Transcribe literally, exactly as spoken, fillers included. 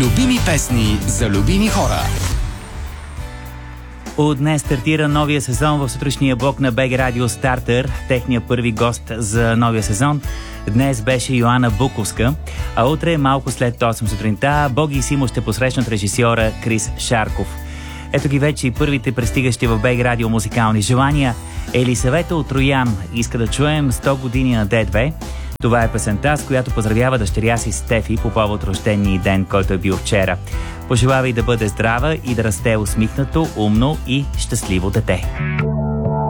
Любими песни за любими хора. От днес стартира новия сезон в сутрешния блок на БГ Радио Стартер. Техният първи гост за новия сезон днес беше Йоана Буковска, а утре малко след осем сутринта Боги и Симо ще посрещнат режисьора Крис Шарков. Ето ги вече и първите пристигащи в БГ Радио музикални желания. Елисавета от Троян иска да чуем сто години на Д две. Това е песента, с която поздравява дъщеря си Стефи по повод рождения ден, който е бил вчера. Пожелава и да бъде здрава и да расте усмихнато, умно и щастливо дете.